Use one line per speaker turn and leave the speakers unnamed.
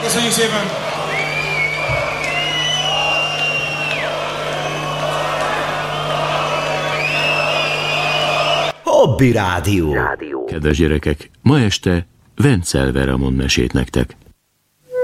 Köszönjük szépen!
Hobby Rádió.
Kedves gyerekek, ma este Vencel Veramon mesét nektek.